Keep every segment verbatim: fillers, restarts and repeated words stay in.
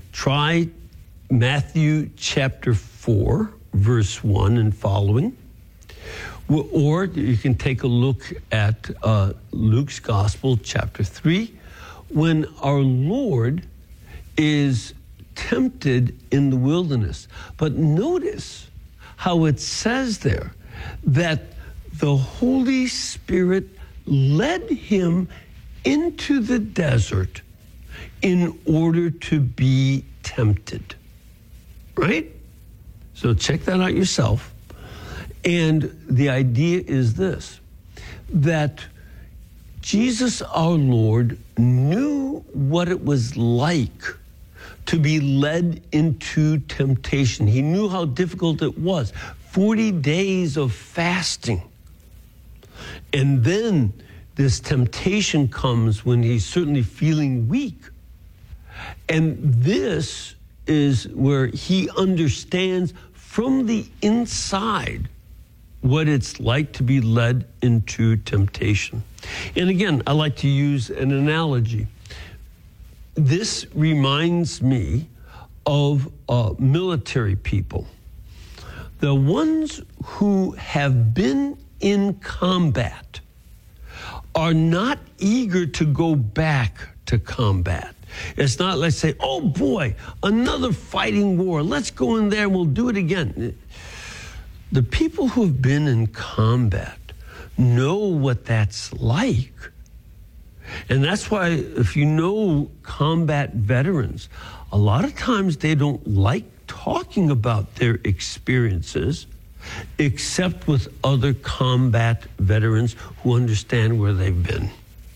try Matthew chapter four, verse one and following. Or you can take a look at uh, Luke's Gospel, chapter three, when our Lord is tempted in the wilderness. But notice how it says there that the Holy Spirit led him into the desert in order to be tempted. Right? So check that out yourself. And the idea is this, that Jesus our Lord knew what it was like to be led into temptation. He knew how difficult it was. forty days of fasting. And then this temptation comes when he's certainly feeling weak. And this is where he understands from the inside what it's like to be led into temptation. And again, I like to use an analogy. This reminds me of uh, military people. The ones who have been in combat are not eager to go back to combat. It's not like say, oh boy, another fighting war. Let's go in there and we'll do it again. The people who have been in combat know what that's like. And that's why if you know combat veterans, a lot of times they don't like talking about their experiences except with other combat veterans who understand where they've been.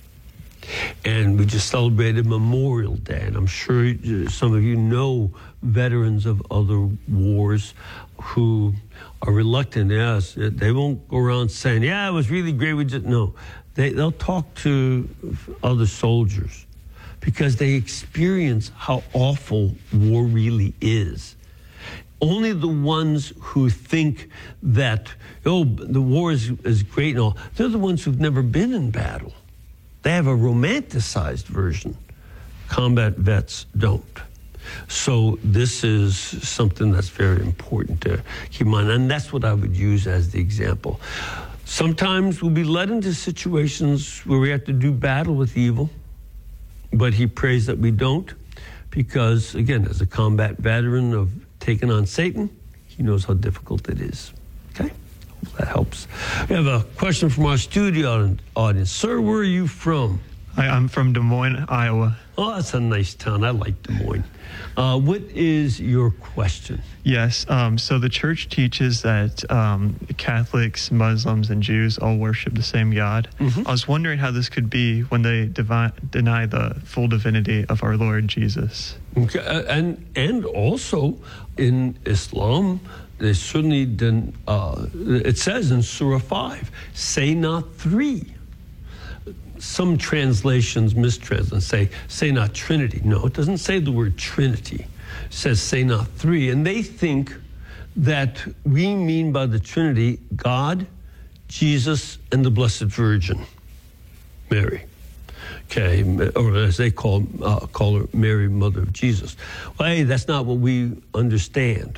And we just celebrated Memorial Day, and I'm sure some of you know veterans of other wars who are reluctant. Yes, they won't go around saying, yeah, it was really great. We just, no, they, they'll talk to other soldiers because they experience how awful war really is. Only the ones who think that, oh, the war is, is great and all, they're the ones who've never been in battle. They have a romanticized version. Combat vets don't. So this is something that's very important to keep in mind. And that's what I would use as the example. Sometimes we'll be led into situations where we have to do battle with evil, but he prays that we don't because, again, as a combat veteran of taking on Satan, he knows how difficult it is. Okay? That helps. We have a question from our studio audience. Sir, where are you from? Hi, I'm from Des Moines, Iowa. Oh, that's a nice town. I like Des Moines. Uh, what is your question? Yes. Um, so the church teaches that um, Catholics, Muslims, and Jews all worship the same God. Mm-hmm. I was wondering how this could be when they devi- deny the full divinity of our Lord Jesus. Okay. And, and also in Islam, they certainly didn't, uh, it says in Surah five, say not three. Some translations mistranslate and say, say not Trinity. No, it doesn't say the word Trinity. It says, say not three. And they think that we mean by the Trinity God, Jesus, and the Blessed Virgin, Mary. Okay, or as they call, uh, call her Mary, Mother of Jesus. Well, hey, that's not what we understand.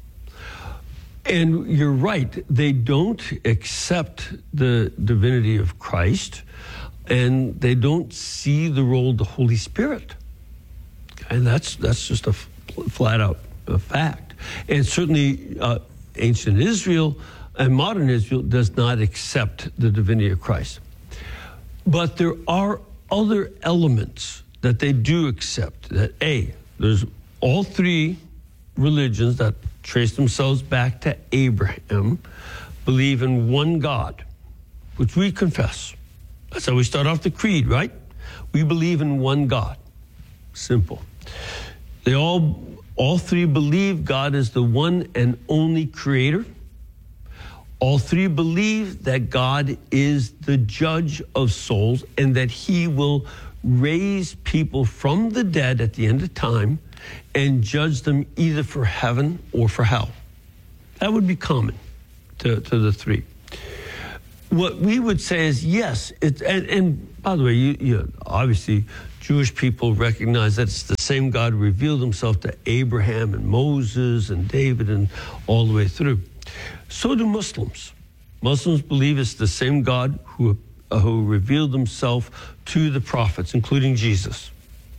And you're right, they don't accept the divinity of Christ, and they don't see the role of the Holy Spirit. And that's that's just a flat out a fact. And certainly uh, ancient Israel and modern Israel does not accept the divinity of Christ. But there are other elements that they do accept. That A, there's all three religions that trace themselves back to Abraham, believe in one God, which we confess. That's how we start off the creed, right? We believe in one God. Simple. They all, all three believe God is the one and only creator. All three believe that God is the judge of souls and that he will raise people from the dead at the end of time and judge them either for heaven or for hell. That would be common to, to the three. what we would say is yes. It, and, and by the way, you, you obviously Jewish people recognize that it's the same God who revealed himself to Abraham and Moses and David and all the way through. So do Muslims. Muslims believe it's the same God who, uh, who revealed himself to the prophets, including Jesus.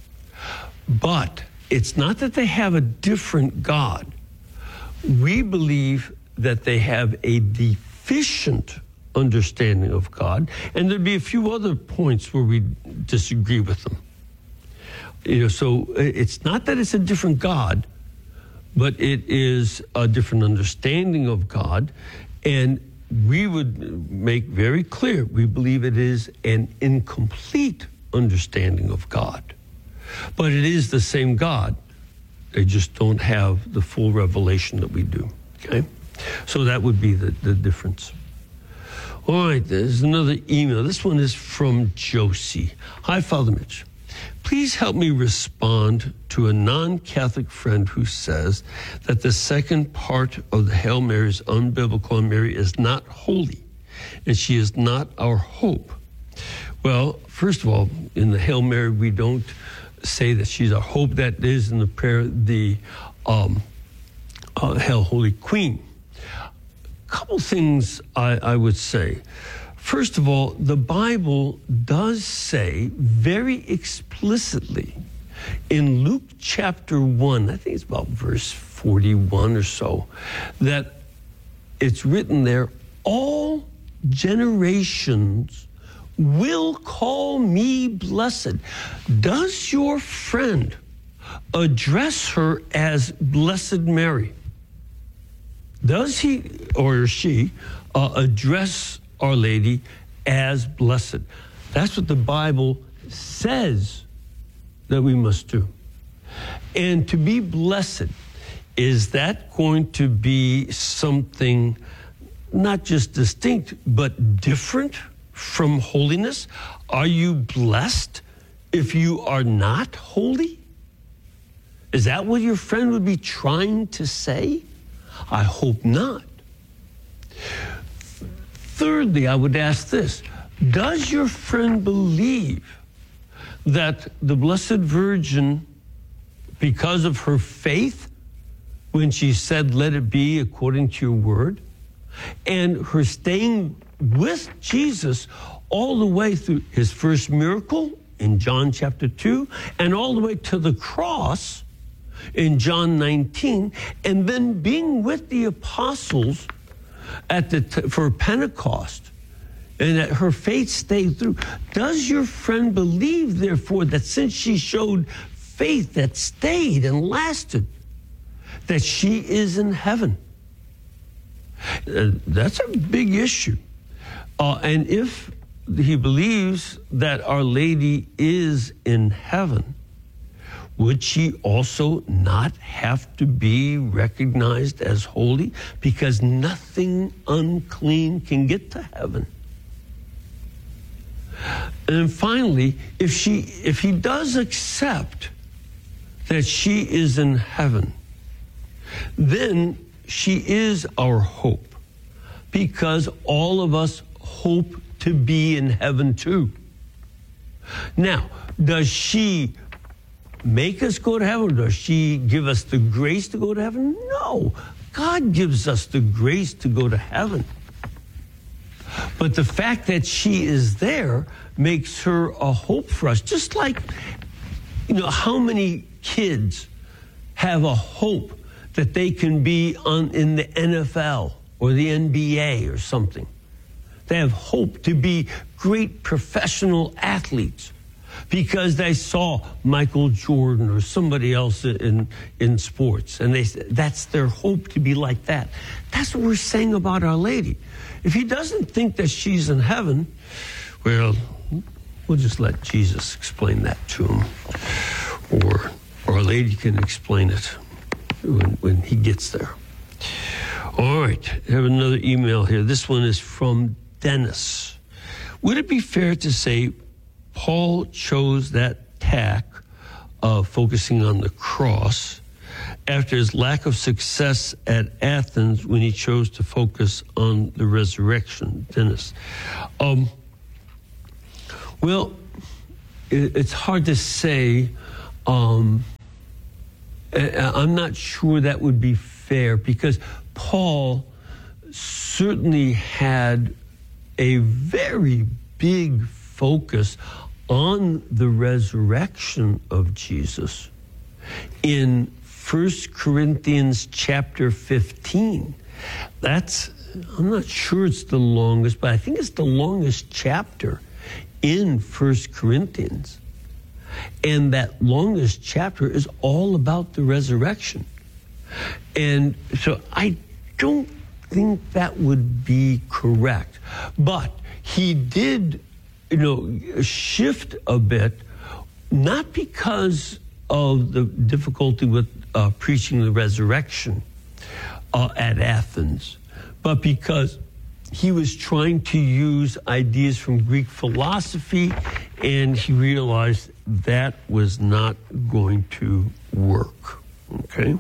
But it's not that they have a different God. We believe that they have a deficient understanding of God, and there'd be a few other points where we disagree with them. You know, so it's not that it's a different God, but it is a different understanding of God, and we would make very clear we believe it is an incomplete understanding of God. But it is the same God. They just don't have the full revelation that we do. Okay? So that would be the, the difference. All right, there's another email. This one is from Josie. Hi, Father Mitch. Please help me respond to a non-Catholic friend who says that the second part of the Hail Mary is unbiblical and Mary is not holy, and she is not our hope. Well, first of all, in the Hail Mary, we don't say that she's our hope. That is in the prayer, the um, uh, Hail Holy Queen. A couple things I, I would say. First of all, the Bible does say very explicitly in Luke chapter one, I think it's about verse forty-one or so, that it's written there, all generations will call me blessed. Does your friend address her as Blessed Mary? Does he or she uh, address Our Lady as blessed? That's what the Bible says that we must do. And to be blessed, is that going to be something not just distinct, but different from holiness? Are you blessed if you are not holy? Is that what your friend would be trying to say? I hope not. Thirdly, I would ask this: does your friend believe that the Blessed Virgin, because of her faith, when she said, "Let it be according to your word," and her staying with Jesus all the way through his first miracle in John chapter two, and all the way to the cross in John nineteen, and then being with the apostles at the t- for Pentecost, and that her faith stayed through. Does your friend believe, therefore, that since she showed faith that stayed and lasted, that she is in heaven? Uh, that's a big issue. Uh, and if he believes that Our Lady is in heaven, would she also not have to be recognized as holy? Because nothing unclean can get to heaven. And finally, if she, if he does accept that she is in heaven, then she is our hope, because all of us hope to be in heaven too. Now, does she make us go to heaven? Does she give us the grace to go to heaven? No. God gives us the grace to go to heaven. But the fact that she is there makes her a hope for us. Just like, you know, how many kids have a hope that they can be on in the N F L or the N B A or something? They have hope to be great professional athletes because they saw Michael Jordan or somebody else in, in sports. And they that's their hope, to be like that. That's what we're saying about Our Lady. If he doesn't think that she's in heaven, well, we'll just let Jesus explain that to him. Or Our Lady can explain it when, when he gets there. All right, I have another email here. This one is from Dennis. Would it be fair to say Paul chose that tack of focusing on the cross after his lack of success at Athens when he chose to focus on the resurrection. Dennis. Um, well, it, it's hard to say. Um, I'm not sure that would be fair, because Paul certainly had a very big focus on the resurrection of Jesus. In First Corinthians chapter fifteen, that's, I'm not sure it's the longest, but I think it's the longest chapter in First Corinthians. And that longest chapter is all about the resurrection. And so I don't think that would be correct. But he did, you know, shift a bit, not because of the difficulty with uh, preaching the resurrection uh, at Athens, but because he was trying to use ideas from Greek philosophy, and he realized that was not going to work. Okay?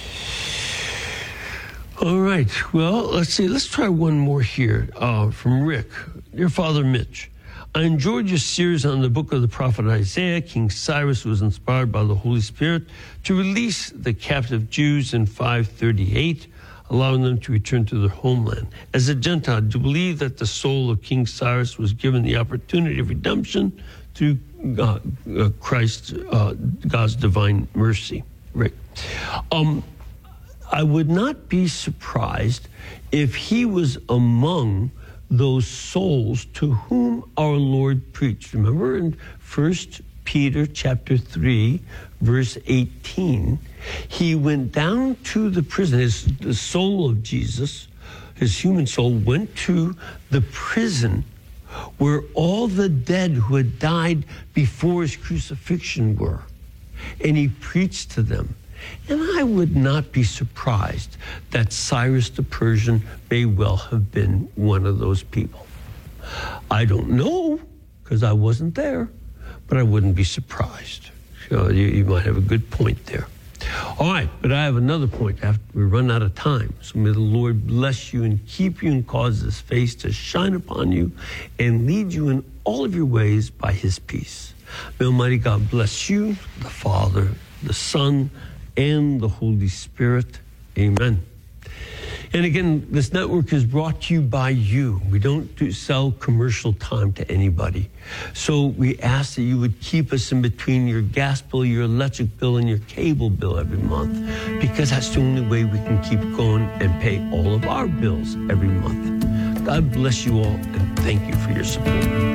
All right. Well, let's see. Let's try one more here uh, from Rick. Dear Father Mitch, I enjoyed your series on the book of the prophet Isaiah. King Cyrus was inspired by the Holy Spirit to release the captive Jews in five thirty-eight, allowing them to return to their homeland. As a Gentile, do you believe that the soul of King Cyrus was given the opportunity of redemption through uh, uh, Christ, uh, God's divine mercy? Rick. Um, I would not be surprised if he was among those souls to whom our Lord preached. Remember in First Peter chapter three, verse eighteen, he went down to the prison. His, the soul of Jesus, his human soul, went to the prison where all the dead who had died before his crucifixion were. And he preached to them. And I would not be surprised that Cyrus the Persian may well have been one of those people. I don't know, because I wasn't there, but I wouldn't be surprised. So you, you might have a good point there. All right, but I have another point after we run out of time. So may the Lord bless you and keep you and cause his face to shine upon you and lead you in all of your ways by his peace. May Almighty God bless you, the Father, the Son, and the Holy Spirit. Amen. And again, this network is brought to you by you. We don't do sell commercial time to anybody. So we ask that you would keep us in between your gas bill, your electric bill, and your cable bill every month, because that's the only way we can keep going and pay all of our bills every month. God bless you all, and thank you for your support.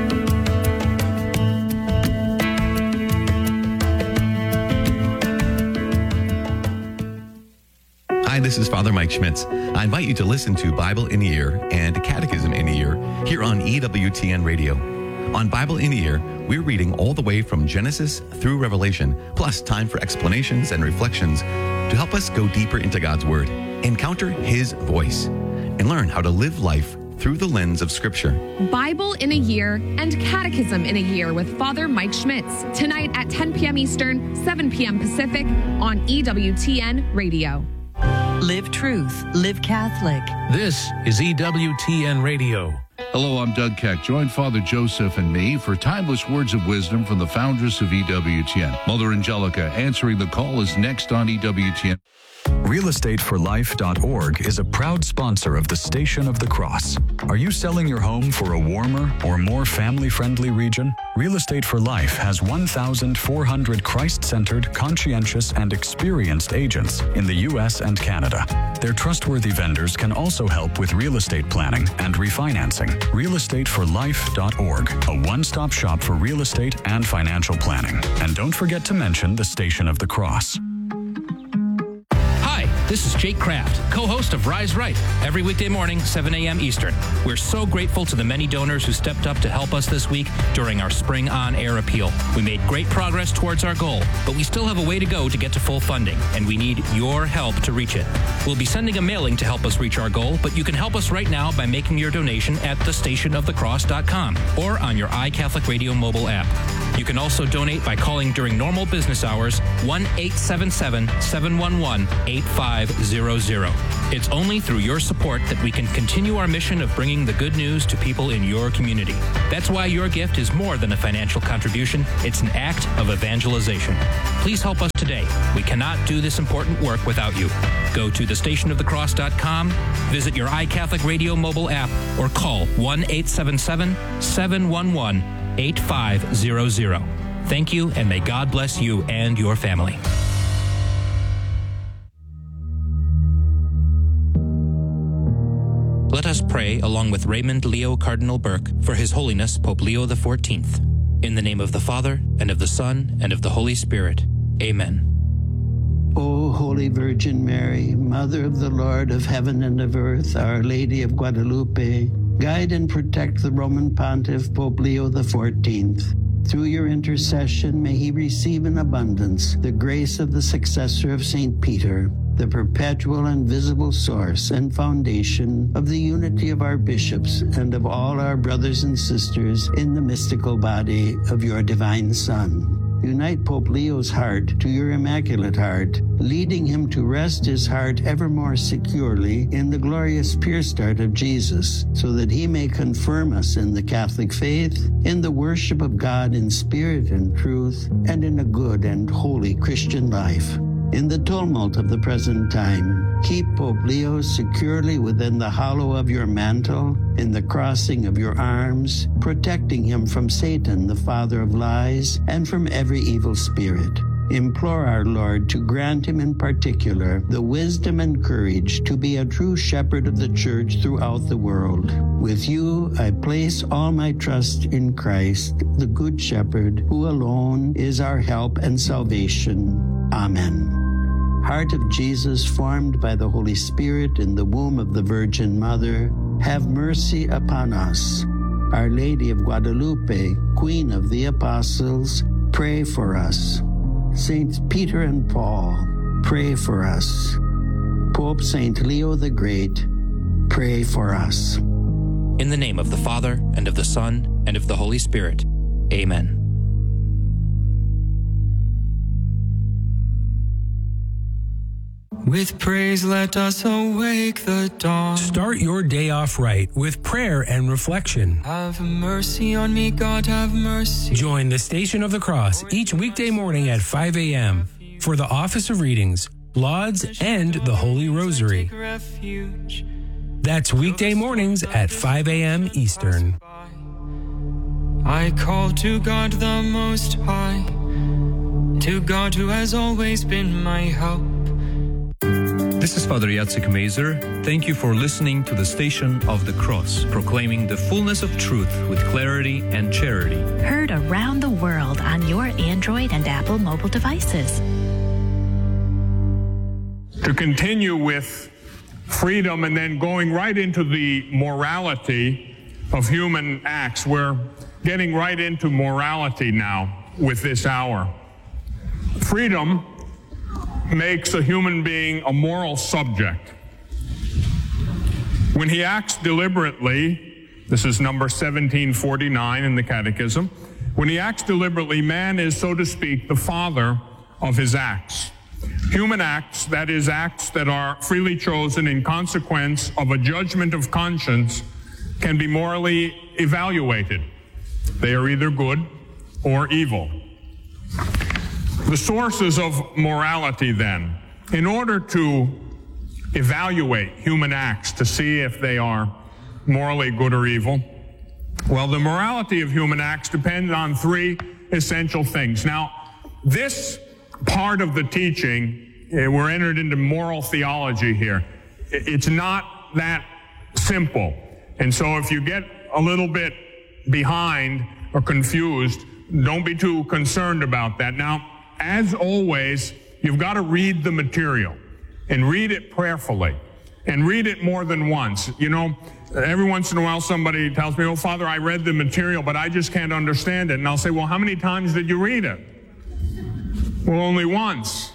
Hi, this is Father Mike Schmitz. I invite you to listen to Bible in a Year and Catechism in a Year here on E W T N Radio. On Bible in a Year, we're reading all the way from Genesis through Revelation, plus time for explanations and reflections to help us go deeper into God's Word, encounter His voice, and learn how to live life through the lens of Scripture. Bible in a Year and Catechism in a Year with Father Mike Schmitz. Tonight at ten p.m. Eastern, seven p.m. Pacific on E W T N Radio. Live truth, live Catholic. This is E W T N Radio. Hello, I'm Doug Keck. Join Father Joseph and me for timeless words of wisdom from the foundress of E W T N. Mother Angelica answering the call is next on E W T N. real estate for life dot org is a proud sponsor of the Station of the Cross. Are you selling your home for a warmer or more family-friendly region? Real Estate for Life has one thousand four hundred Christ-centered, conscientious, and experienced agents in the U S and Canada. Their trustworthy vendors can also help with real estate planning and refinancing. real estate for life dot org, a one-stop shop for real estate and financial planning. And don't forget to mention the Station of the Cross. This is Jake Kraft, co-host of Rise Right, every weekday morning, seven a.m. Eastern. We're so grateful to the many donors who stepped up to help us this week during our Spring On Air appeal. We made great progress towards our goal, but we still have a way to go to get to full funding, and we need your help to reach it. We'll be sending a mailing to help us reach our goal, but you can help us right now by making your donation at the station of the cross dot com or on your iCatholic Radio mobile app. You can also donate by calling during normal business hours, one eight seven seven, seven one one, eight five zero zero. It's only through your support that we can continue our mission of bringing the good news to people in your community. That's why your gift is more than a financial contribution. It's an act of evangelization. Please help us today. We cannot do this important work without you. Go to the station of the cross dot com, visit your iCatholic Radio mobile app, or call one eight seven seven, seven one one, eight five zero zero. Thank you, and may God bless you and your family. Let us pray along with Raymond Leo Cardinal Burke for His Holiness Pope Leo the fourteenth. In the name of the Father, and of the Son, and of the Holy Spirit. Amen. O Holy Virgin Mary, Mother of the Lord of heaven and of earth, Our Lady of Guadalupe, guide and protect the Roman Pontiff Pope Leo the fourteenth. Through your intercession, may he receive in abundance the grace of the successor of Saint Peter, the perpetual and visible source and foundation of the unity of our bishops and of all our brothers and sisters in the mystical body of your divine Son. Unite Pope Leo's heart to your Immaculate Heart, leading him to rest his heart ever more securely in the glorious pure start of Jesus, so that he may confirm us in the Catholic faith, in the worship of God in spirit and truth, and in a good and holy Christian life. In the tumult of the present time, keep Pope Leo securely within the hollow of your mantle, in the crossing of your arms, protecting him from Satan, the father of lies, and from every evil spirit. Implore our Lord to grant him in particular the wisdom and courage to be a true shepherd of the Church throughout the world. With you, I place all my trust in Christ, the Good Shepherd, who alone is our help and salvation. Amen. Heart of Jesus, formed by the Holy Spirit in the womb of the Virgin Mother, have mercy upon us. Our Lady of Guadalupe, Queen of the Apostles, pray for us. Saints Peter and Paul, pray for us. Pope Saint Leo the Great, pray for us. In the name of the Father, and of the Son, and of the Holy Spirit. Amen. With praise let us awake the dawn. Start your day off right with prayer and reflection. Have mercy on me, God, have mercy. Join the Station of the Cross each weekday morning at five a.m. for the Office of Readings, Lauds, and the Holy Rosary. That's weekday mornings at five a.m. Eastern. I call to God the Most High, to God who has always been my help. This is Father Jacek Mazer. Thank you for listening to the Station of the Cross, proclaiming the fullness of truth with clarity and charity. Heard around the world on your Android and Apple mobile devices. To continue with freedom and then going right into the morality of human acts. We're getting right into morality now with this hour. Freedom makes a human being a moral subject. When he acts deliberately, this is number seventeen forty-nine in the Catechism, when he acts deliberately, man is, so to speak, the father of his acts. Human acts, that is, acts that are freely chosen in consequence of a judgment of conscience, can be morally evaluated. They are either good or evil. The sources of morality, then, in order to evaluate human acts to see if they are morally good or evil, well, the morality of human acts depends on three essential things. Now, this part of the teaching, we're entered into moral theology here. It's not that simple. And so if you get a little bit behind or confused, don't be too concerned about that. Now, as always, you've got to read the material. and read it prayerfully and read it more than once. You know, every once in a while somebody tells me, oh, Father, I read the material, but I just can't understand it. And I'll say, well, how many times did you read it? Well, only once.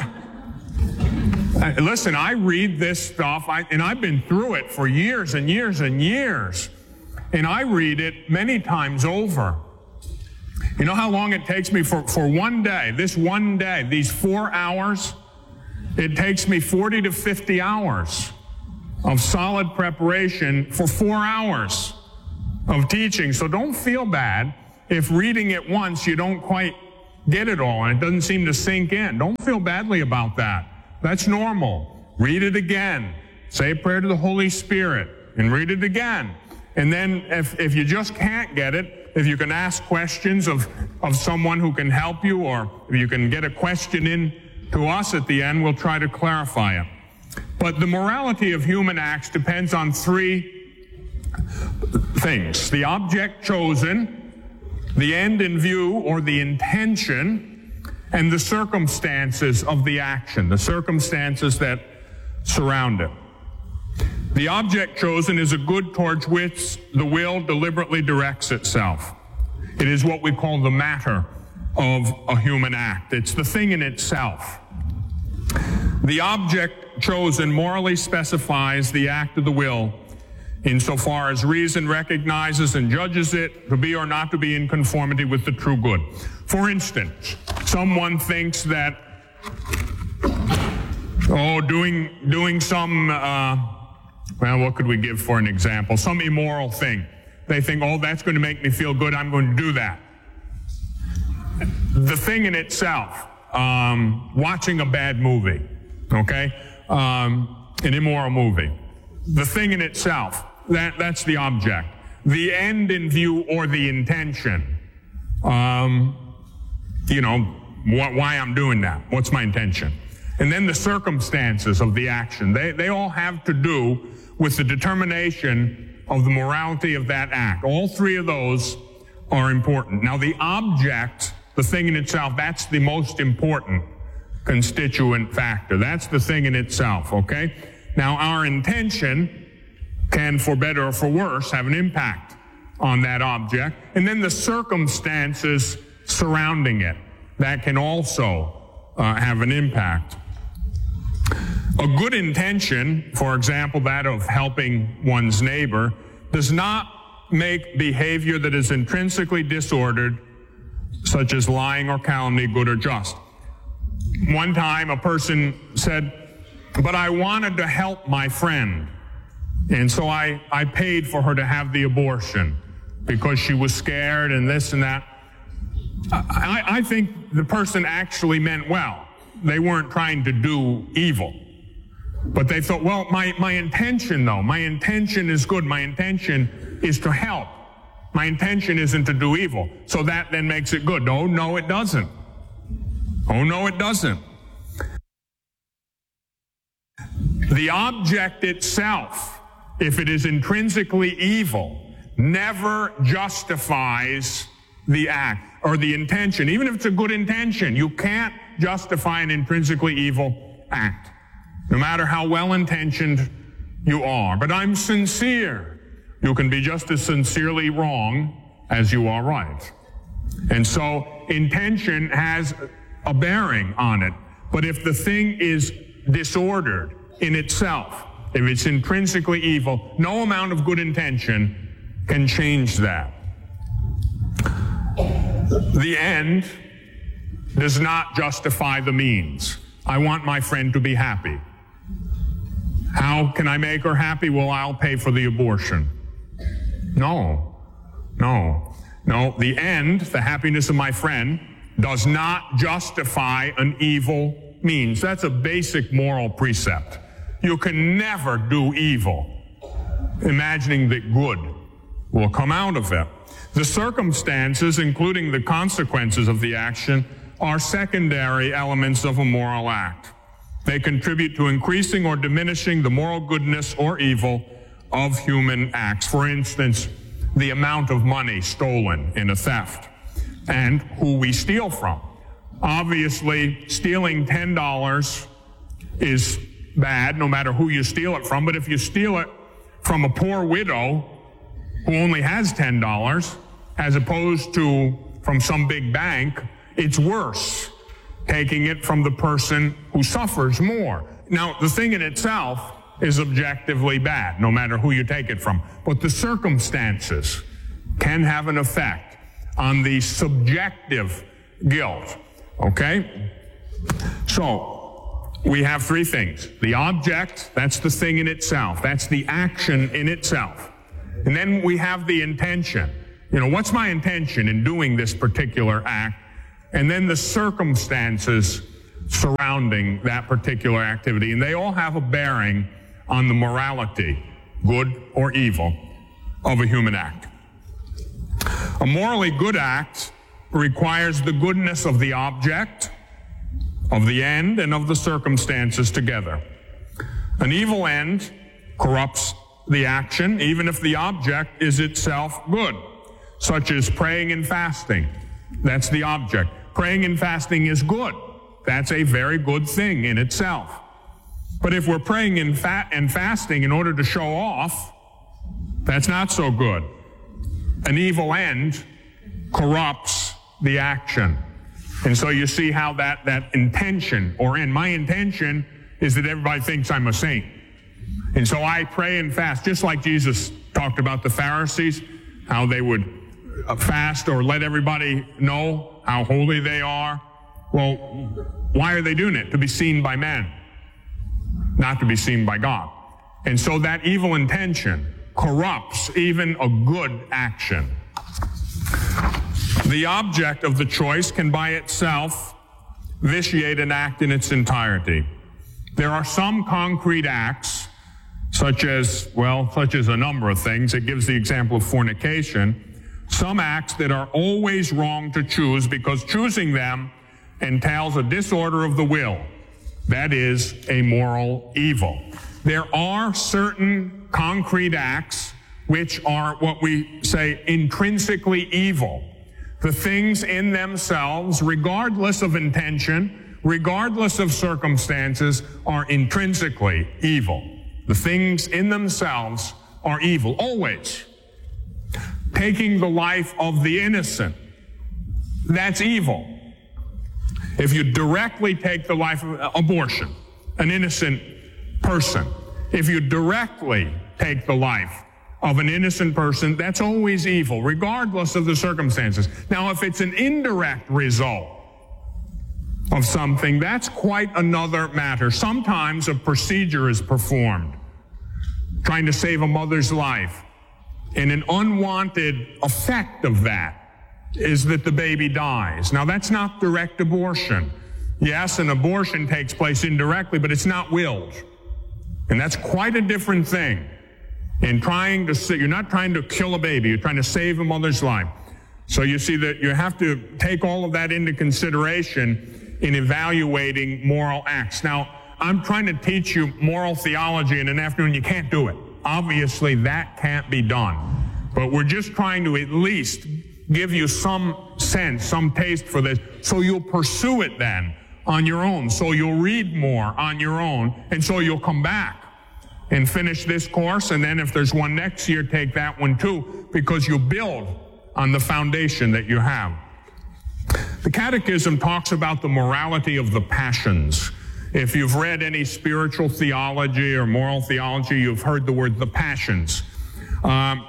Listen, I read this stuff, I, and I've been through it for years and years and years. And I read it many times over. You know how long it takes me for, for one day, this one day, these four hours? It takes me forty to fifty hours of solid preparation for four hours of teaching. So don't feel bad if reading it once you don't quite get it all and it doesn't seem to sink in. Don't feel badly about that. That's normal. Read it again. Say a prayer to the Holy Spirit and read it again. And then if, if you just can't get it, if you can ask questions of, of someone who can help you, or if you can get a question in to us at the end, we'll try to clarify it. But the morality of human acts depends on three things: the object chosen, the end in view or the intention, and the circumstances of the action, the circumstances that surround it. The object chosen is a good towards which the will deliberately directs itself. It is what we call the matter of a human act. It's the thing in itself. The object chosen morally specifies the act of the will insofar as reason recognizes and judges it to be or not to be in conformity with the true good. For instance, someone thinks that, oh, doing, doing some, uh, well, what could we give for an example? Some immoral thing. They think, oh, that's going to make me feel good, I'm going to do that. The thing in itself, um, watching a bad movie, okay, um, an immoral movie, the thing in itself, that, that's the object. The end in view or the intention, um, you know, wh- why I'm doing that, what's my intention. And then the circumstances of the action, they, they all have to do with the determination of the morality of that act. All three of those are important. Now, the object, the thing in itself, that's the most important constituent factor. That's the thing in itself, okay? Now, our intention can, for better or for worse, have an impact on that object. And then the circumstances surrounding it, that can also uh, have an impact. A good intention, for example, that of helping one's neighbor, does not make behavior that is intrinsically disordered, such as lying or calumny, good or just. One time a person said, but I wanted to help my friend, and so I, I paid for her to have the abortion because she was scared and this and that. I, I think the person actually meant well. They weren't trying to do evil. But they thought, well, my, my intention, though, my intention is good. My intention is to help. My intention isn't to do evil. So that then makes it good. No, no, it doesn't. Oh, no, it doesn't. The object itself, if it is intrinsically evil, never justifies the act or the intention. Even if it's a good intention, you can't justify an intrinsically evil act, no matter how well-intentioned you are. But I'm sincere. You can be just as sincerely wrong as you are right. And so intention has a bearing on it. But if the thing is disordered in itself, if it's intrinsically evil, no amount of good intention can change that. The end does not justify the means. I want my friend to be happy. How can I make her happy? Well, I'll pay for the abortion. No, no, no. The end, the happiness of my friend, does not justify an evil means. That's a basic moral precept. You can never do evil imagining that good will come out of it. The circumstances, including the consequences of the action, are secondary elements of a moral act. They contribute to increasing or diminishing the moral goodness or evil of human acts. For instance, the amount of money stolen in a theft and who we steal from. Obviously, stealing ten dollars is bad no matter who you steal it from, but if you steal it from a poor widow who only has ten dollars, as opposed to from some big bank, it's worse taking it from the person who suffers more. Now, the thing in itself is objectively bad, no matter who you take it from. But the circumstances can have an effect on the subjective guilt, okay? So, we have three things. The object, that's the thing in itself. That's the action in itself. And then we have the intention. You know, what's my intention in doing this particular act? And then the circumstances surrounding that particular activity. And they all have a bearing on the morality, good or evil, of a human act. A morally good act requires the goodness of the object, of the end, and of the circumstances together. An evil end corrupts the action, even if the object is itself good, such as praying and fasting. That's the object. Praying and fasting is good. That's a very good thing in itself. But if we're praying and, fa- and fasting in order to show off, that's not so good. An evil end corrupts the action. And so you see how that, that intention, or end, my intention is that everybody thinks I'm a saint. And so I pray and fast, just like Jesus talked about the Pharisees, how they would fast or let everybody know how holy they are. Well, why are they doing it? To be seen by men, not to be seen by God. And so that evil intention corrupts even a good action. The object of the choice can by itself vitiate an act in its entirety. There are some concrete acts, such as, well, such as a number of things. It gives the example of fornication. Some acts that are always wrong to choose because choosing them entails a disorder of the will. That is a moral evil. There are certain concrete acts which are what we say intrinsically evil. The things in themselves, regardless of intention, regardless of circumstances, are intrinsically evil. The things in themselves are evil, always. Taking the life of the innocent, that's evil. If you directly take the life of abortion, an innocent person, if you directly take the life of an innocent person, that's always evil, regardless of the circumstances. Now, if it's an indirect result of something, that's quite another matter. Sometimes a procedure is performed, trying to save a mother's life, and an unwanted effect of that is that the baby dies. Now, that's not direct abortion. Yes, an abortion takes place indirectly, but it's not willed. And that's quite a different thing. In trying to, you're not trying to kill a baby, you're trying to save a mother's life. So you see that you have to take all of that into consideration in evaluating moral acts. Now, I'm trying to teach you moral theology in an afternoon. You can't do it. Obviously, that can't be done. But we're just trying to at least give you some sense, some taste for this, so you'll pursue it then on your own, so you'll read more on your own, and so you'll come back and finish this course, and then if there's one next year, take that one too, because you build on the foundation that you have. The Catechism talks about the morality of the passions. If you've read any spiritual theology or moral theology, you've heard the word the passions. Um,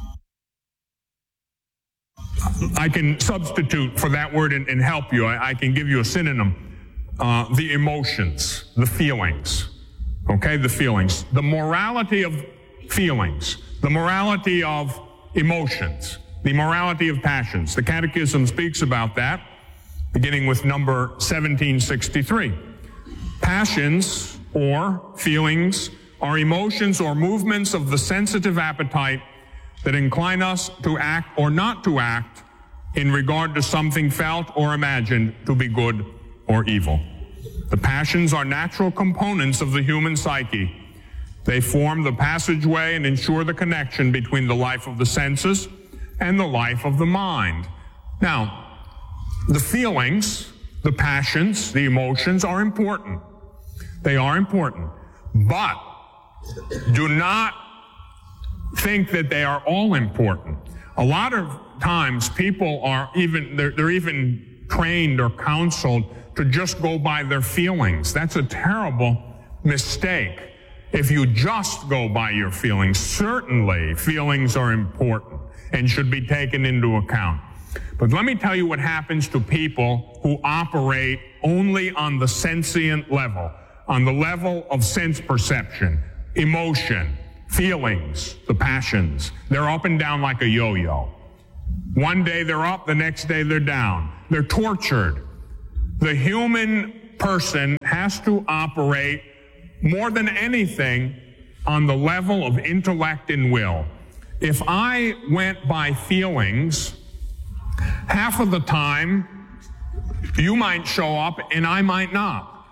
I can substitute for that word and, and help you. I, I can give you a synonym. Uh, the emotions, the feelings. Okay, the feelings. The morality of feelings. The morality of emotions. The morality of passions. The Catechism speaks about that, beginning with number seventeen sixty-three. Passions, or feelings, are emotions or movements of the sensitive appetite that incline us to act or not to act in regard to something felt or imagined to be good or evil. The passions are natural components of the human psyche. They form the passageway and ensure the connection between the life of the senses and the life of the mind. Now, the feelings, the passions, the emotions are important. They are important. But do not think that they are all important. A lot of times people are even, they're, they're even trained or counseled to just go by their feelings. That's a terrible mistake. If you just go by your feelings, certainly feelings are important and should be taken into account. But let me tell you what happens to people who operate only on the sentient level, on the level of sense perception, emotion, feelings, the passions. They're up and down like a yo-yo. One day they're up, the next day they're down. They're tortured. The human person has to operate more than anything on the level of intellect and will. If I went by feelings, half of the time you might show up and I might not.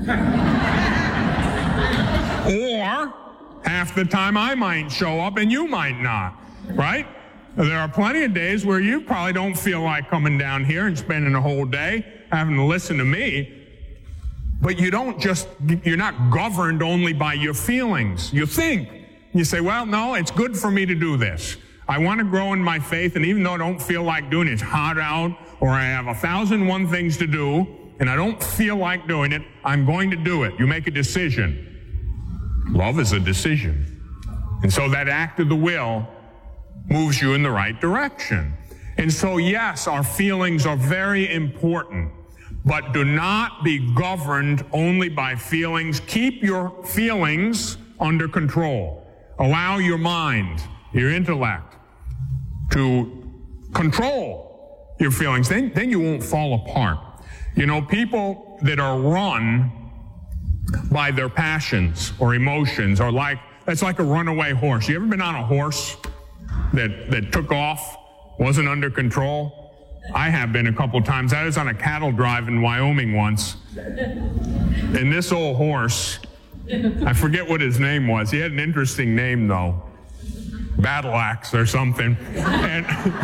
Or half the time I might show up and you might not, right? There are plenty of days where you probably don't feel like coming down here and spending a whole day having to listen to me, but you don't just, you're not governed only by your feelings. You think, you say, well, no, it's good for me to do this. I want to grow in my faith, and even though I don't feel like doing it, it's hot out, or I have a thousand one things to do, and I don't feel like doing it, I'm going to do it. You make a decision. Love is a decision. And so that act of the will moves you in the right direction. And so, yes, our feelings are very important, but do not be governed only by feelings. Keep your feelings under control. Allow your mind, your intellect, to control your feelings. Then, then you won't fall apart. You know, people that are run by their passions or emotions are like, that's like a runaway horse. You ever been on a horse that, that took off, wasn't under control? I have been a couple times. I was on a cattle drive in Wyoming once, and this old horse, I forget what his name was. He had an interesting name, though. Battle Axe or something. And,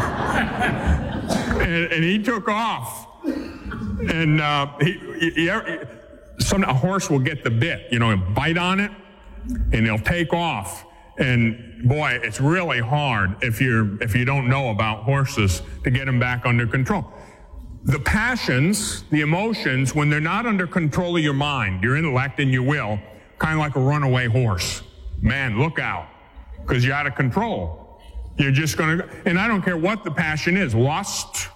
and, and he took off. And uh, he, he, he, some, a horse will get the bit, you know, and bite on it, and he'll take off. And boy, it's really hard if you're if you don't know about horses to get them back under control. The passions, the emotions, when they're not under control of your mind, your intellect and your will, kind of like a runaway horse. Man, look out, because you're out of control. You're just going to, and I don't care what the passion is, lust,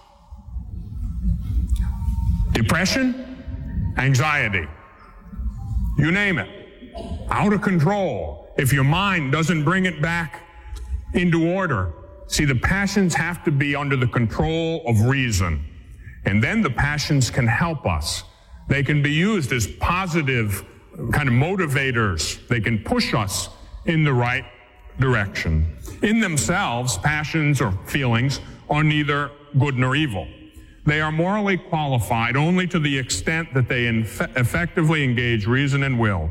depression, anxiety, you name it, out of control. If your mind doesn't bring it back into order. See, the passions have to be under the control of reason. And then the passions can help us. They can be used as positive kind of motivators. They can push us in the right direction. In themselves, passions or feelings are neither good nor evil. They are morally qualified only to the extent that they inf- effectively engage reason and will.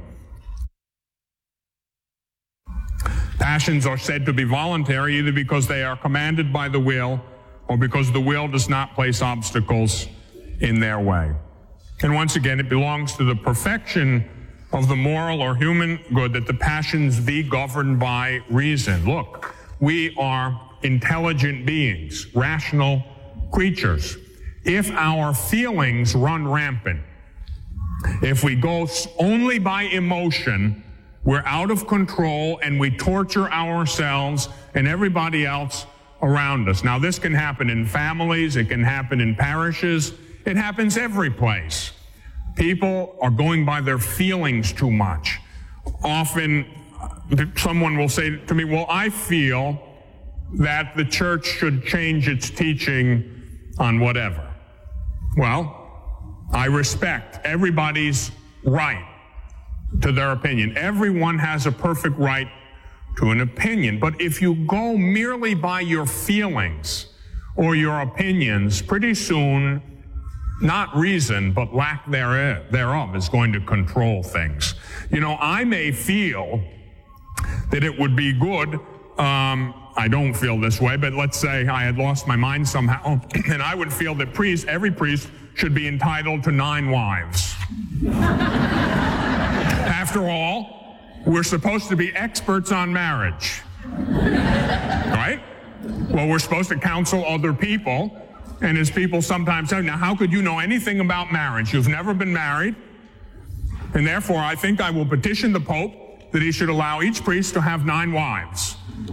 Passions are said to be voluntary either because they are commanded by the will or because the will does not place obstacles in their way. And once again, it belongs to the perfection of the moral or human good that the passions be governed by reason. Look, we are intelligent beings, rational creatures. If our feelings run rampant, if we go only by emotion, we're out of control and we torture ourselves and everybody else around us. Now, this can happen in families, it can happen in parishes, it happens every place. People are going by their feelings too much. Often, someone will say to me, well, I feel that the church should change its teaching on whatever. Well, I respect everybody's right to their opinion. Everyone has a perfect right to an opinion. But if you go merely by your feelings or your opinions, pretty soon, not reason, but lack thereof is going to control things. You know, I may feel that it would be good, um, I don't feel this way, but let's say I had lost my mind somehow, and I would feel that priest, every priest should be entitled to nine wives. After all, we're supposed to be experts on marriage, right? Well, we're supposed to counsel other people, and as people sometimes say, now how could you know anything about marriage? You've never been married, and therefore I think I will petition the Pope that he should allow each priest to have nine wives.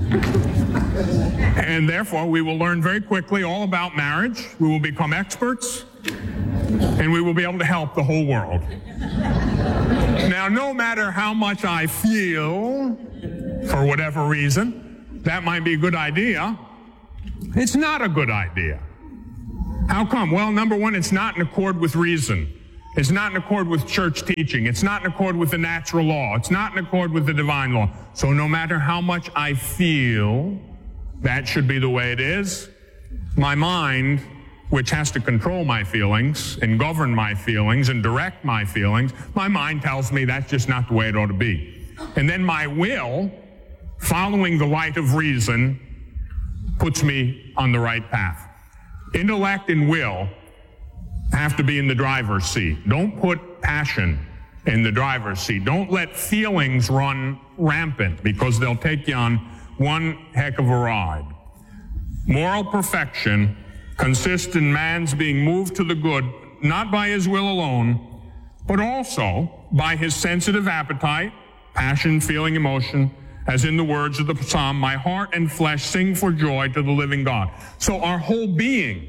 And therefore we will learn very quickly all about marriage, we will become experts, and we will be able to help the whole world. Now, no matter how much I feel, for whatever reason, that might be a good idea, it's not a good idea. How come? Well, number one, it's not in accord with reason. It's not in accord with church teaching. It's not in accord with the natural law. It's not in accord with the divine law. So no matter how much I feel that should be the way it is, my mind, which has to control my feelings and govern my feelings and direct my feelings, my mind tells me that's just not the way it ought to be. And then my will, following the light of reason, puts me on the right path. Intellect and will have to be in the driver's seat. Don't put passion in the driver's seat. Don't let feelings run rampant, because they'll take you on one heck of a ride. Moral perfection consists in man's being moved to the good, not by his will alone, but also by his sensitive appetite, passion, feeling, emotion, as in the words of the psalm, my heart and flesh sing for joy to the living God. So our whole being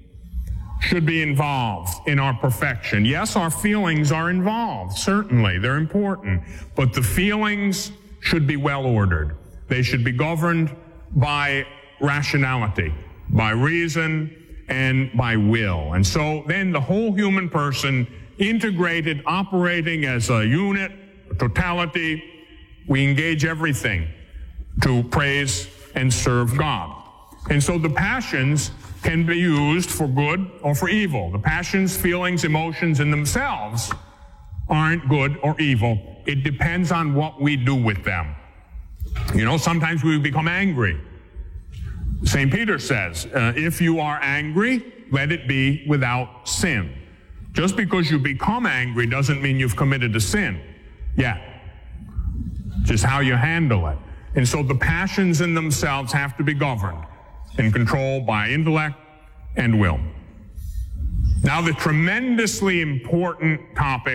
should be involved in our perfection. Yes, our feelings are involved, certainly, they're important, but the feelings should be well ordered. They should be governed by rationality, by reason, and by will. And so then the whole human person, integrated, operating as a unit, a totality, we engage everything to praise and serve God. And so the passions can be used for good or for evil. The passions, feelings, emotions in themselves aren't good or evil. It depends on what we do with them. You know, sometimes we become angry. Saint Peter says, uh, if you are angry, let it be without sin. Just because you become angry doesn't mean you've committed a sin yet. Just how you handle it. And so the passions in themselves have to be governed and controlled by intellect and will. Now, the tremendously important topic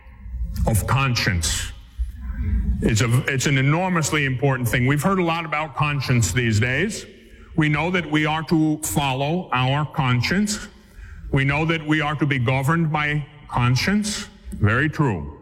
of conscience. It's, a, it's an enormously important thing. We've heard a lot about conscience these days. We know that we are to follow our conscience. We know that we are to be governed by conscience. Very true.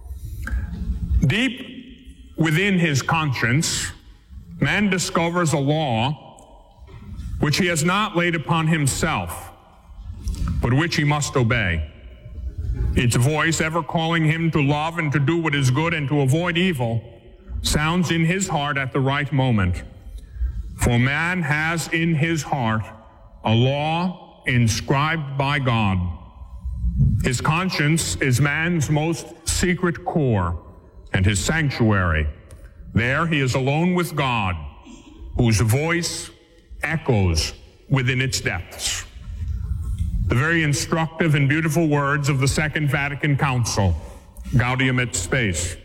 Deep within his conscience, man discovers a law which he has not laid upon himself, but which he must obey. Its voice, ever calling him to love and to do what is good and to avoid evil, sounds in his heart at the right moment. For man has in his heart a law inscribed by God. His conscience is man's most secret core and his sanctuary. There he is alone with God, whose voice echoes within its depths. The very instructive and beautiful words of the Second Vatican Council, Gaudium et Spes.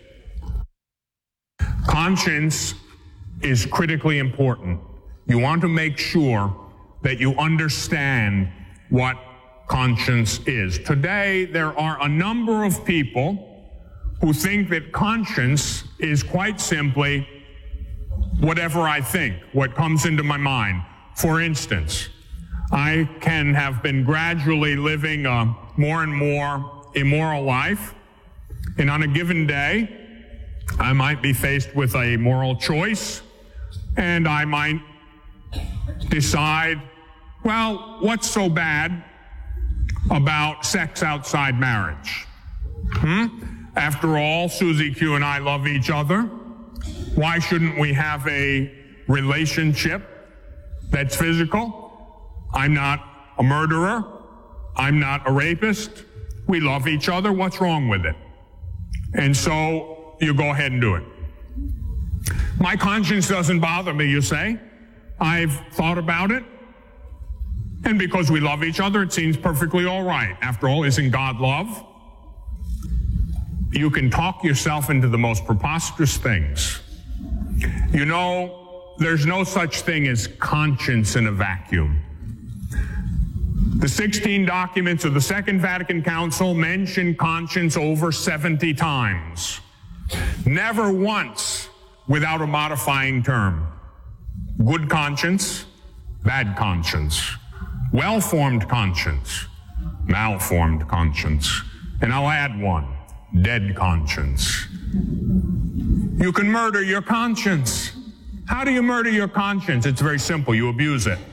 Conscience is critically important. You want to make sure that you understand what conscience is. Today, there are a number of people who think that conscience is quite simply whatever I think, what comes into my mind. For instance, I can have been gradually living a more and more immoral life, and on a given day, I might be faced with a moral choice, and I might decide, well, what's so bad about sex outside marriage? Hmm? After all, Susie Q and I love each other. Why shouldn't we have a relationship that's physical? I'm not a murderer. I'm not a rapist. We love each other. What's wrong with it? And so you go ahead and do it. My conscience doesn't bother me, you say. I've thought about it. And because we love each other, it seems perfectly all right. After all, isn't God love? you can talk yourself into the most preposterous things. You know, there's no such thing as conscience in a vacuum. The sixteen documents of the Second Vatican Council mention conscience over seventy times. Never once without a modifying term. Good conscience, bad conscience. Well-formed conscience, malformed conscience. And I'll add one, dead conscience. You can murder your conscience. How do you murder your conscience? It's very simple. You abuse it.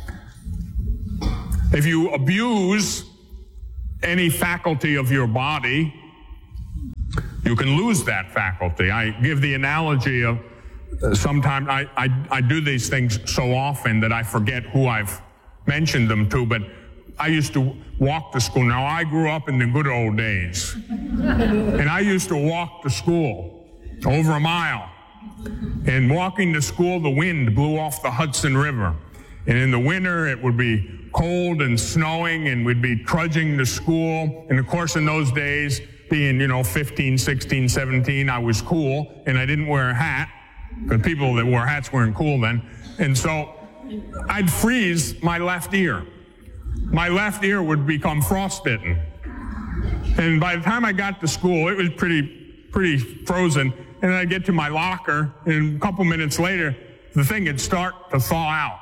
If you abuse any faculty of your body, you can lose that faculty. I give the analogy of uh, sometimes I, I, I do these things so often that I forget who I've mentioned them to, but I used to walk to school. Now, I grew up in the good old days, and I used to walk to school over a mile. And walking to school, the wind blew off the Hudson River. And in the winter, it would be cold and snowing, and we'd be trudging to school. And of course, in those days, being, you know, fifteen, sixteen, seventeen, I was cool, and I didn't wear a hat, because people that wore hats weren't cool then. And so I'd freeze my left ear. My left ear would become frostbitten. And by the time I got to school, it was pretty, pretty frozen. And then I'd get to my locker, and a couple minutes later, the thing would start to thaw out.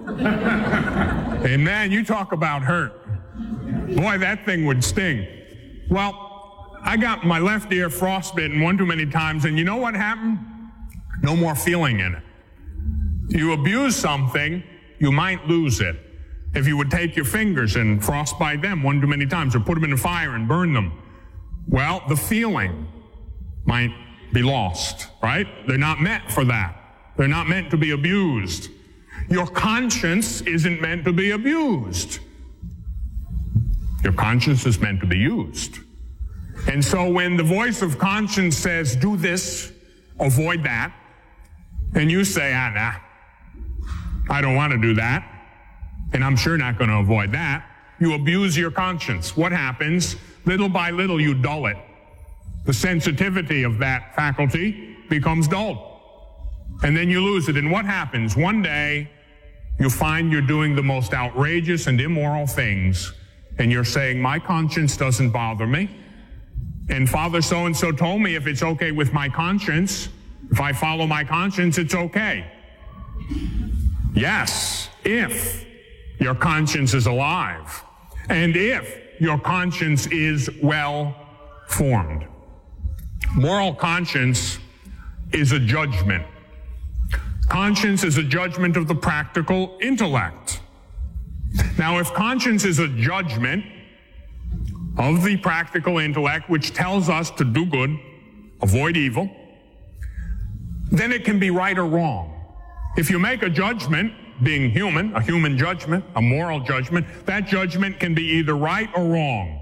And man, you talk about hurt. Boy, that thing would sting. Well, I got my left ear frostbitten one too many times, and you know what happened? No more feeling in it. You abuse something, you might lose it. If you would take your fingers and frostbite them one too many times, or put them in the fire and burn them, well, the feeling might be lost, right? They're not meant for that. They're not meant to be abused. Your conscience isn't meant to be abused. Your conscience is meant to be used. And so when the voice of conscience says, do this, avoid that, and you say, ah, nah, I don't want to do that, and I'm sure not going to avoid that, you abuse your conscience. What happens? Little by little, you dull it. The sensitivity of that faculty becomes dulled. And then you lose it. And what happens? One day, you find you're doing the most outrageous and immoral things, and you're saying, my conscience doesn't bother me. And Father so-and-so told me if it's okay with my conscience, if I follow my conscience, it's okay. Yes, if your conscience is alive, and if your conscience is well formed. Moral conscience is a judgment. Conscience is a judgment of the practical intellect. Now, if conscience is a judgment of the practical intellect, which tells us to do good, avoid evil, then it can be right or wrong. If you make a judgment, being human, a human judgment, a moral judgment, that judgment can be either right or wrong.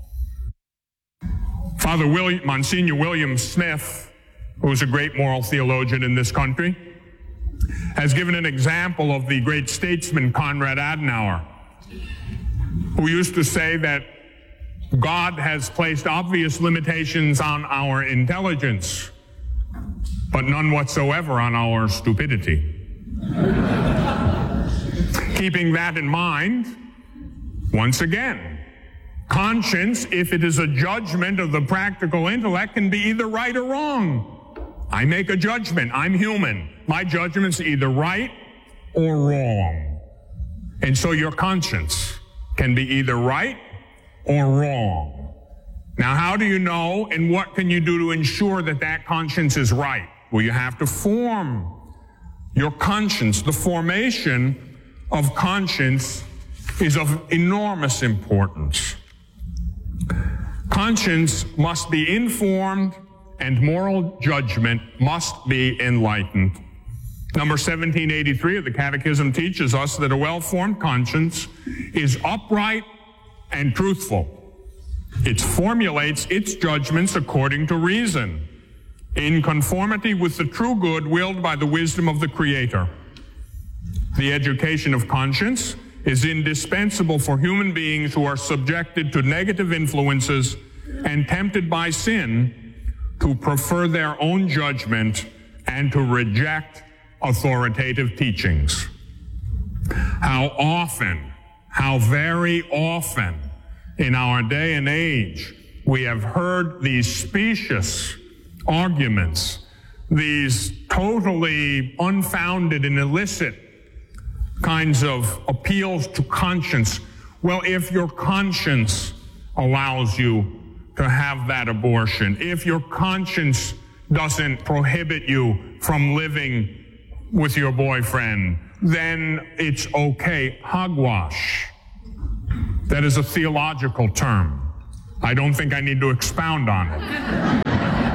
Father William, Monsignor William Smith, who was a great moral theologian in this country, has given an example of the great statesman Konrad Adenauer, who used to say that God has placed obvious limitations on our intelligence, but none whatsoever on our stupidity. Keeping that in mind, once again, conscience, if it is a judgment of the practical intellect, can be either right or wrong. I make a judgment. I'm human. My judgment's either right or wrong. And so your conscience can be either right or wrong. Now, how do you know, and what can you do to ensure that that conscience is right? Well, you have to form your conscience. The formation of conscience is of enormous importance. Conscience must be informed, and moral judgment must be enlightened. Number seventeen eighty-three of the Catechism teaches us that a well-formed conscience is upright and truthful. It formulates its judgments according to reason, in conformity with the true good willed by the wisdom of the Creator. The education of conscience is indispensable for human beings who are subjected to negative influences and tempted by sin to prefer their own judgment and to reject authoritative teachings. How often, how very often in our day and age we have heard these specious arguments, these totally unfounded and illicit kinds of appeals to conscience. Well, if your conscience allows you to have that abortion, if your conscience doesn't prohibit you from living with your boyfriend, then it's okay. Hogwash. That is a theological term. I don't think I need to expound on it.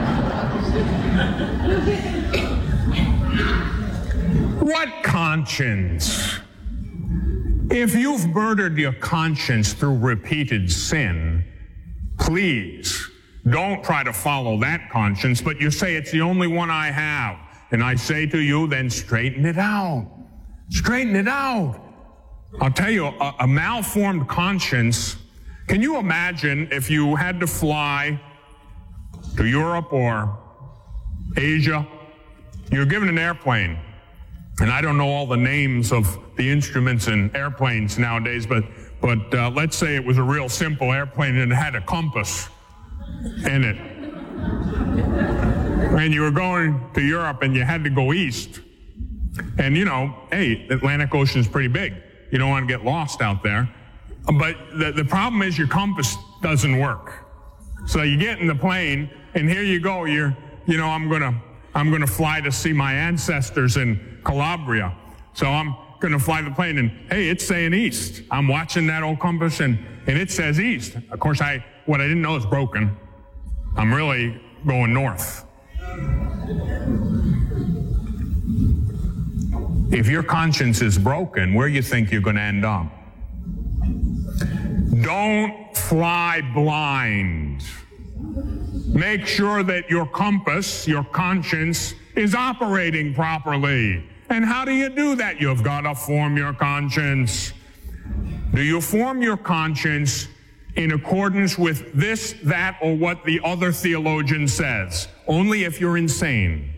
What conscience? If you've murdered your conscience through repeated sin, please don't try to follow that conscience, but you say it's the only one I have. And I say to you, then straighten it out. Straighten it out. I'll tell you, a, a malformed conscience, can you imagine if you had to fly to Europe or Asia? You're given an airplane, and I don't know all the names of the instruments in airplanes nowadays, but, but uh, let's say it was a real simple airplane and it had a compass in it. And you were going to Europe and you had to go east. And, you know, hey, the Atlantic Ocean is pretty big. You don't want to get lost out there. But the, the problem is your compass doesn't work. So you get in the plane, and here you go. You're, you know, I'm going to I'm going to fly to see my ancestors in Calabria. So I'm going to fly the plane, and, hey, it's saying east. I'm watching that old compass, and, and it says east. Of course, I what I didn't know is broken. I'm really going north. If your conscience is broken, where do you think you're going to end up? Don't fly blind. Make sure that your compass, your conscience, is operating properly. And how do you do that? You've got to form your conscience. Do you form your conscience in accordance with this, that, or what the other theologian says? Only if you're insane.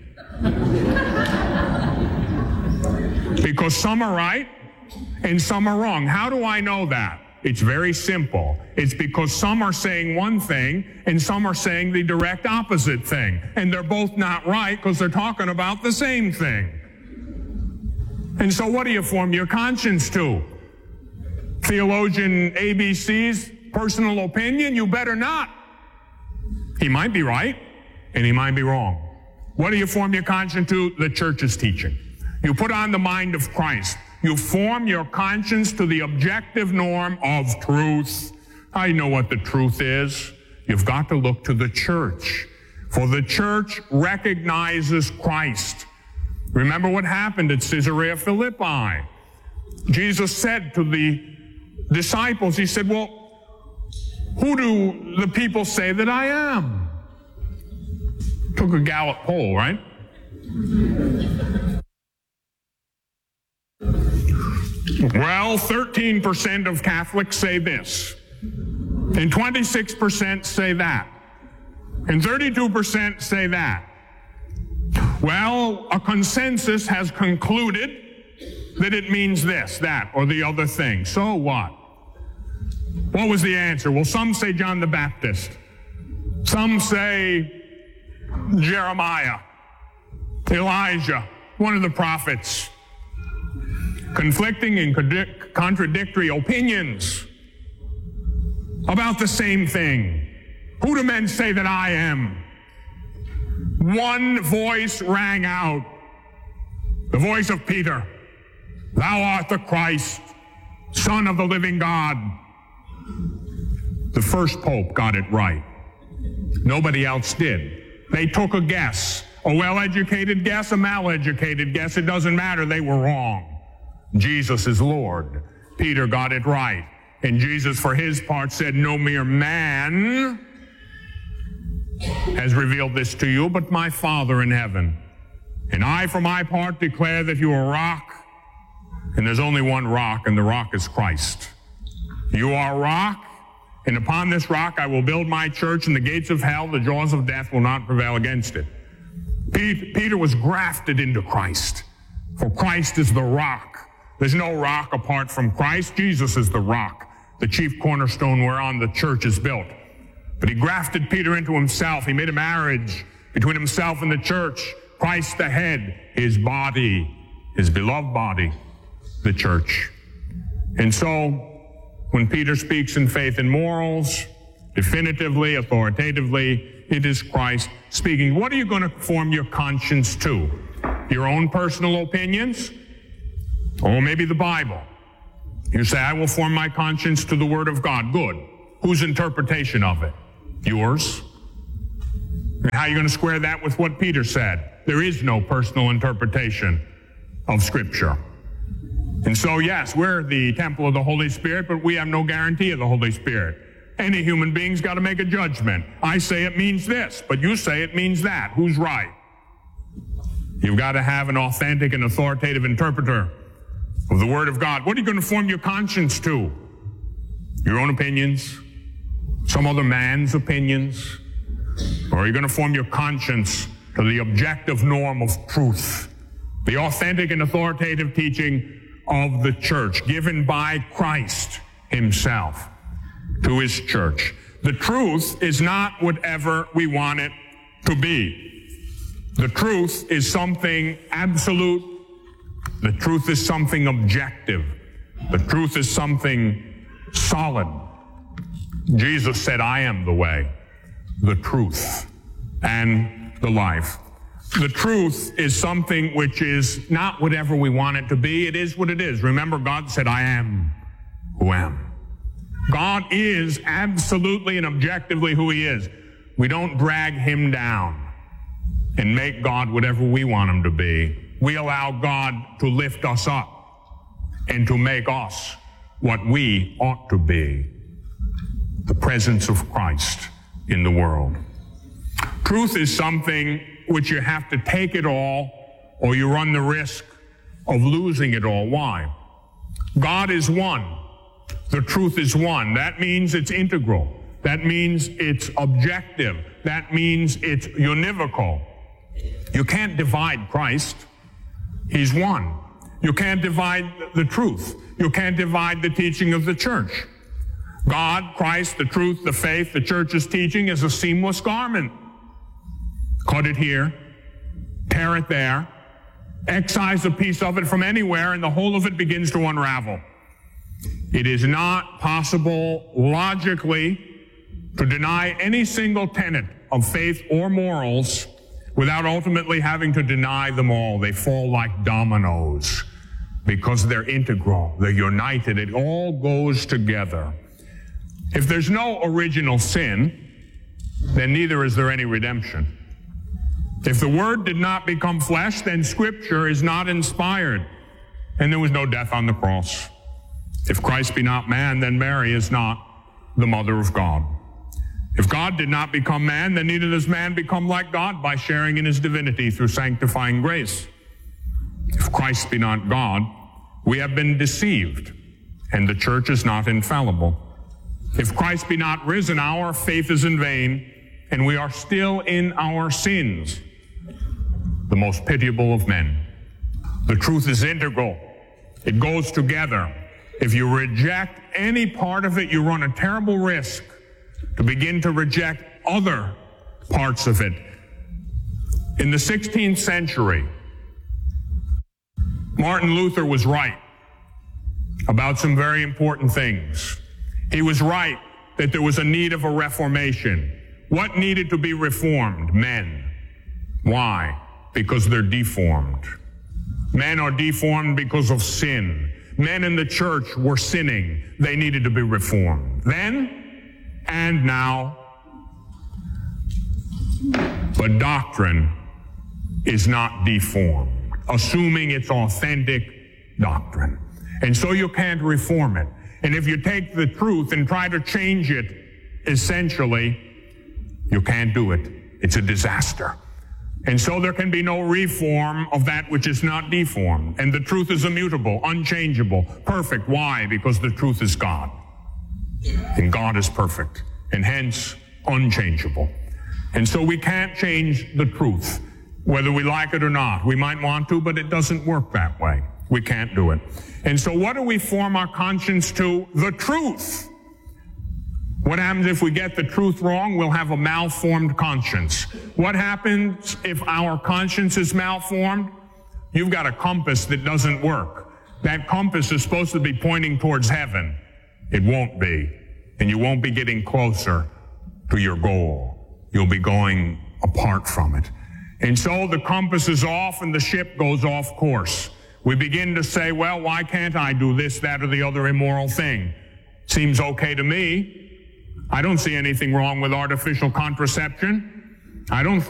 Because some are right and some are wrong. How do I know that? It's very simple. It's because some are saying one thing and some are saying the direct opposite thing. And they're both not right because they're talking about the same thing. And so what do you form your conscience to? Theologian A B C's personal opinion? You better not. He might be right and he might be wrong. What do you form your conscience to? The church's teaching. You put on the mind of Christ. You form your conscience to the objective norm of truth. I know what the truth is. You've got to look to the church. For the church recognizes Christ. Remember what happened at Caesarea Philippi. Jesus said to the disciples, he said, well, who do the people say that I am? Took a Gallup poll, right? Well, thirteen percent of Catholics say this, and twenty-six percent say that, and thirty-two percent say that. Well, a consensus has concluded that it means this, that, or the other thing. So what? What was the answer? Well, some say John the Baptist. Some say Jeremiah, Elijah, one of the prophets. Conflicting and contradictory opinions about the same thing. Who do men say that I am? One voice rang out, the voice of Peter. Thou art the Christ, Son of the living God. The first pope got it right. Nobody else did. They took a guess, a well-educated guess, a mal-educated guess. It doesn't matter. They were wrong. Jesus is Lord. Peter got it right. And Jesus, for his part, said, no mere man has revealed this to you, but my Father in heaven. And I, for my part, declare that you are a rock, and there's only one rock, and the rock is Christ. You are a rock, And upon this rock I will build my church, and the gates of hell, the jaws of death, will not prevail against it. Peter was grafted into Christ, for Christ is the rock. There's no rock apart from Christ. Jesus is the rock, the chief cornerstone whereon the church is built. But he grafted Peter into himself. He made a marriage between himself and the church. Christ the head, his body, his beloved body, the church. And so, when Peter speaks in faith and morals, definitively, authoritatively, it is Christ speaking. What are you going to form your conscience to? Your own personal opinions? Or maybe the Bible? You say, I will form my conscience to the Word of God. Good. Whose interpretation of it? Yours. And how are you going to square that with what Peter said? There is no personal interpretation of Scripture. And so, yes, we're the temple of the Holy Spirit, but we have no guarantee of the Holy Spirit. Any human being's got to make a judgment. I say it means this, but you say it means that. Who's right? You've got to have an authentic and authoritative interpreter of the Word of God. What are you going to form your conscience to? Your own opinions? Some other man's opinions? Or are you going to form your conscience to the objective norm of truth? The authentic and authoritative teaching of the church, given by Christ himself to his church. The truth is not whatever we want it to be. The truth is something absolute. The truth is something objective. The truth is something solid. Jesus said, I am the way, the truth, and the life. The truth is something which is not whatever we want it to be. It is what it is. Remember, God said, I am who am. God is absolutely and objectively who he is. We don't drag him down and make God whatever we want him to be. We allow God to lift us up and to make us what we ought to be. The presence of Christ in the world. Truth is something which you have to take it all, or you run the risk of losing it all. Why? God is one. The truth is one. That means it's integral. That means it's objective. That means it's univocal. You can't divide Christ. He's one. You can't divide the truth. You can't divide the teaching of the church. God, Christ, the truth, the faith, the church's teaching is a seamless garment. Cut it here, tear it there, excise a piece of it from anywhere, and the whole of it begins to unravel. It is not possible logically to deny any single tenet of faith or morals without ultimately having to deny them all. They fall like dominoes because they're integral, they're united, it all goes together. If there's no original sin, then neither is there any redemption. If the Word did not become flesh, then Scripture is not inspired, and there was no death on the cross. If Christ be not man, then Mary is not the mother of God. If God did not become man, then neither does man become like God by sharing in his divinity through sanctifying grace. If Christ be not God, we have been deceived, and the church is not infallible. If Christ be not risen, our faith is in vain, and we are still in our sins. The most pitiable of men. The truth is integral. It goes together. If you reject any part of it, you run a terrible risk to begin to reject other parts of it. In the sixteenth century, Martin Luther was right about some very important things. He was right that there was a need of a reformation. What needed to be reformed? Men. Why? Because they're deformed. Men are deformed because of sin. Men in the church were sinning. They needed to be reformed. Then and now. But doctrine is not deformed, assuming it's authentic doctrine. And so you can't reform it. And if you take the truth and try to change it, essentially, you can't do it. It's a disaster. And so there can be no reform of that which is not deformed. And the truth is immutable, unchangeable, perfect. Why? Because the truth is God. And God is perfect, and hence unchangeable. And so we can't change the truth, whether we like it or not. We might want to, but it doesn't work that way. We can't do it. And so what do we form our conscience to? The truth. What happens if we get the truth wrong? We'll have a malformed conscience. What happens if our conscience is malformed? You've got a compass that doesn't work. That compass is supposed to be pointing towards heaven. It won't be. And you won't be getting closer to your goal. You'll be going apart from it. And so the compass is off and the ship goes off course. We begin to say, well, why can't I do this, that, or the other immoral thing? Seems okay to me. I don't see anything wrong with artificial contraception. I don't